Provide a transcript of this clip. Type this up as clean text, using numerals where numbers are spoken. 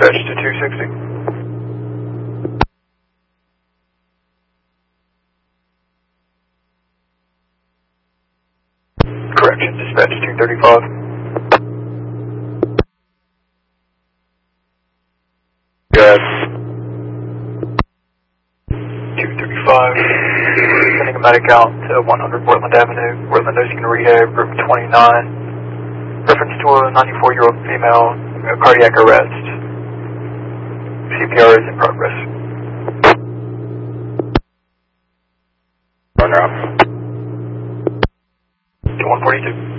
dispatch to 260. Correction, dispatch 235. Yes. 235. Sending a medic out to 100 Portland Avenue, Portland Nursing and Rehab, Group 29. Reference to a 94-year-old female, cardiac arrest. CPR is in progress. Runner up. To 142.